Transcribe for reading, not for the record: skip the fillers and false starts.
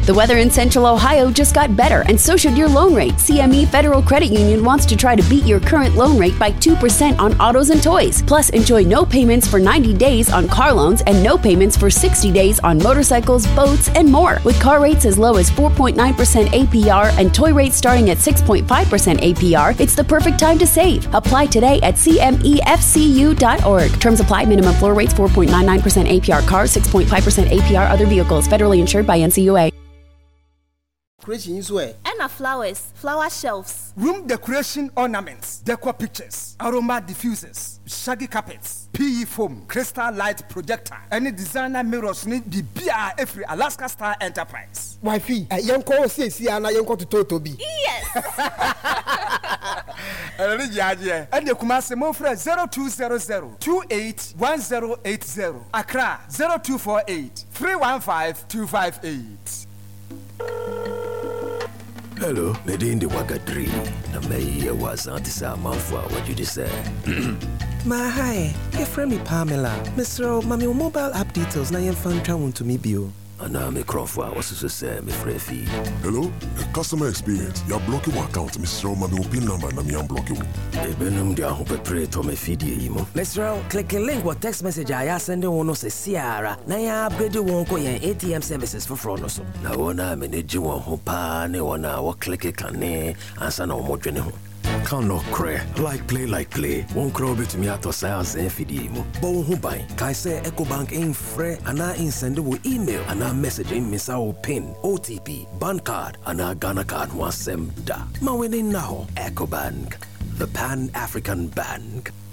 The weather in Central Ohio just got better, and so should your loan rate. CME Federal Credit Union wants to try to beat your current loan rate by 2% on autos and toys. Plus, enjoy no payments for 90 days on car loans and no payments for 60 days on motorcycles, boats, and more. With car rates as low as 4.9% APR and toy rates starting at 6.5% APR, it's the perfect time to save. Apply today at cmefcu.org. Terms apply. Minimum floor rates 4.99% APR cars, 6.5% APR other vehicles. Federally insured by NCUA. Creation is where? And flowers, flower shelves. Room decoration ornaments, decor pictures, aroma diffusers, shaggy carpets, PE foam, crystal light projector, any designer mirrors need the BR every Alaska Star Enterprise. Wifey, Yanko says, Siana Yanko to Totobi. Yes! And the Kumasi Mofre 0200 281080. Accra 0248 315 258. Hello, Medin the Wagadri. Na me was antisa manfwa what you just said. My hi, your friend me Pamela. Mr. Mami mobile app details na yen fan travel to me bio. Ana me Crawford was to say me free fee. Hello, customer experience. You're blocking my account, Mr. Mami pin number na me unblocking. E benum dia ho pray to me feed imo. Mr. Click a link or text message I send one no say Ciara. Na ya upgrade won ko yen ATM services for fraud no so. Na wona me ne ji won ho pa ne wona wo click kane ansa na mo dwene ho. Can no cray, like play. Won't crow bit me out of sales and fidimo. Bon who buy, Kai say EcoBank ain't free, and I sendable email, and I message in Miss our PIN, OTP, bank card, and our Ghana card was sem da. Ma winning now, EcoBank, the Pan African Bank.